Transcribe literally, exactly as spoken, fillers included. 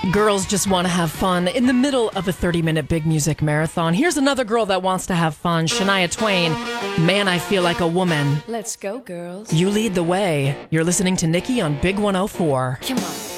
Girls just want to have fun in the middle of a thirty-minute big music marathon. Here's another girl that wants to have fun, Shania Twain. Man, I Feel Like a Woman. Let's go, girls. You lead the way. You're listening to Nikki on Big one oh four. Come on.